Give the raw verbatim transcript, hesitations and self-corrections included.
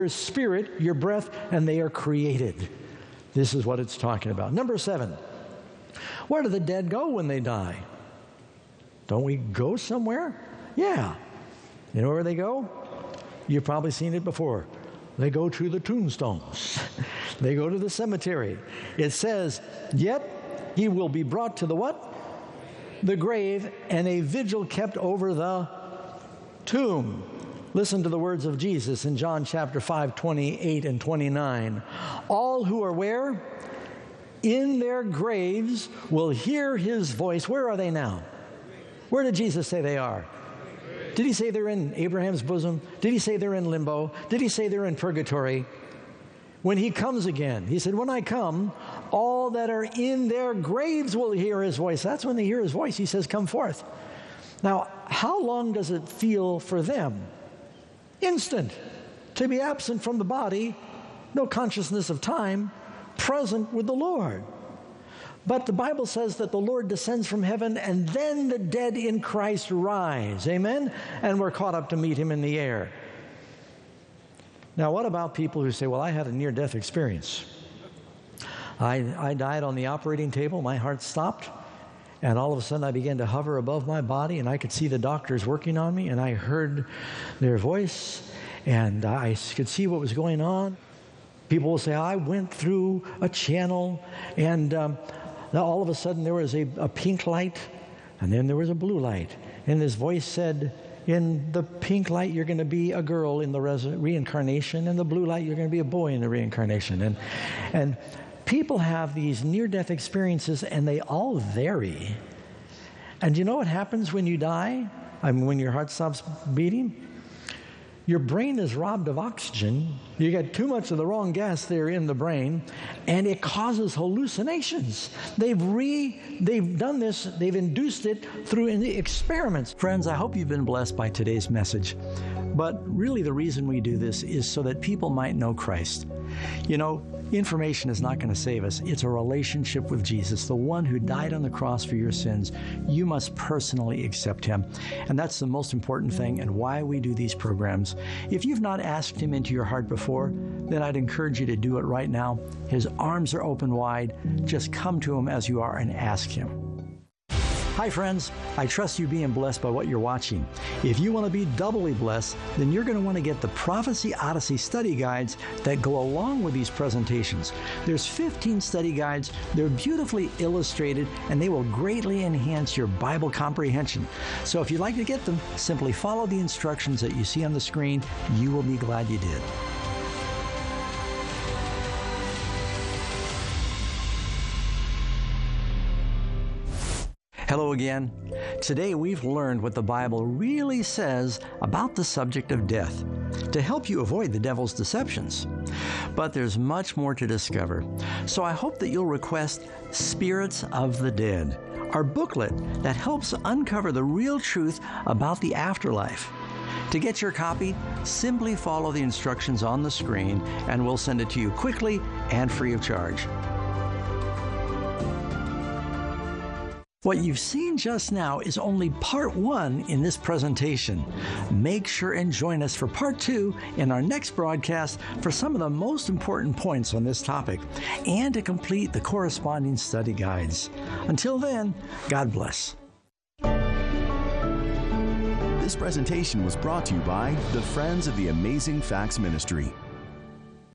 your spirit, your breath, and they are created. This is what it's talking about. Number seven, where do the dead go when they die? Don't we go somewhere? Yeah. You know where they go? You've probably seen it before. They go to the tombstones. They go to the cemetery. It says, yet he will be brought to the what? The grave, and a vigil kept over the tomb. Listen to the words of Jesus in John chapter five, twenty-eight and twenty-nine. All who are where? In their graves will hear his voice. Where are they now? Where did Jesus say they are? Did he say they're in Abraham's bosom? Did he say they're in limbo? Did he say they're in purgatory? When he comes again, he said, when I come, all that are in their graves will hear his voice. That's when they hear his voice. He says, come forth. Now, how long does it feel for them? Instant. To be absent from the body, no consciousness of time, present with the Lord. But the Bible says that the Lord descends from heaven, and then the dead in Christ rise. Amen? And we're caught up to meet him in the air. Now, what about people who say, well, I had a near-death experience. I, I died on the operating table, my heart stopped, and all of a sudden I began to hover above my body, and I could see the doctors working on me, and I heard their voice, and I could see what was going on. People will say, I went through a channel, and um, now all of a sudden there was a, a pink light, and then there was a blue light, and this voice said, in the pink light, you're going to be a girl in the res- reincarnation. In the blue light, you're going to be a boy in the reincarnation. And, and people have these near-death experiences, and they all vary. And you know what happens when you die? I mean, when your heart stops beating? Your brain is robbed of oxygen. You get too much of the wrong gas there in the brain, and it causes hallucinations. They've re, they've done this, they've induced it through in the experiments. Friends, I hope you've been blessed by today's message. But really the reason we do this is so that people might know Christ. You know, information is not going to save us. It's a relationship with Jesus, the one who died on the cross for your sins. You must personally accept him. And that's the most important thing and why we do these programs. If you've not asked him into your heart before, then I'd encourage you to do it right now. His arms are open wide. Just come to him as you are and ask him. Hi friends, I trust you being blessed by what you're watching. If you want to be doubly blessed, then you're going to want to get the Prophecy Odyssey study guides that go along with these presentations. There's fifteen study guides, they're beautifully illustrated, and they will greatly enhance your Bible comprehension. So if you'd like to get them, simply follow the instructions that you see on the screen. You will be glad you did. Hello again. Today we've learned what the Bible really says about the subject of death to help you avoid the devil's deceptions. But there's much more to discover. So I hope that you'll request Spirits of the Dead, our booklet that helps uncover the real truth about the afterlife. To get your copy, simply follow the instructions on the screen and we'll send it to you quickly and free of charge. What you've seen just now is only part one in this presentation. Make sure and join us for part two in our next broadcast for some of the most important points on this topic and to complete the corresponding study guides. Until then, God bless. This presentation was brought to you by the Friends of the Amazing Facts Ministry.